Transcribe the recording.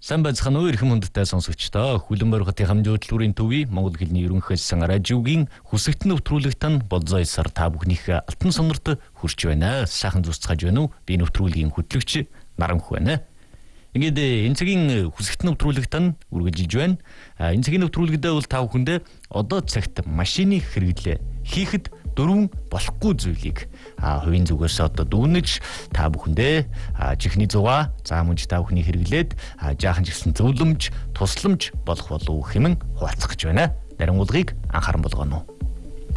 Сайн байцгаана уу эрхэм хүндтэй сонсогчдоо. Хүлэмбэр хотын хамжуудлын төвийн Монгол хэлний ерөнхий сан радиогийн хүсэгтэн нэвтрүүлэгт нь болзой сар та бүхнийхээ алтан сонорт хүрч байна. Сайхан зүсцгааж байна уу? Би нэвтрүүлгийн хөтлөгч Наранх байна. Ингээд энэ цагийн хүсэгтэн нэвтрүүлэгт нь үргэлжилж байна. Энэ цагийн нэвтрүүлэгдээ бол та бүхэндээ одоо цагт машины хэрэглээ хийхэд дөрвөн болохгүй зүйлийг хувийн зүгээс одоо дүгнэж та бүхэндээ чихний зугаа мөн та бүхний хэрэглээд жаахан ч гэсэн зөвлөмж, тусламж болох болов хэмээн хуваалцах гэж байна. Дарин уулгыг анхааран болгоно.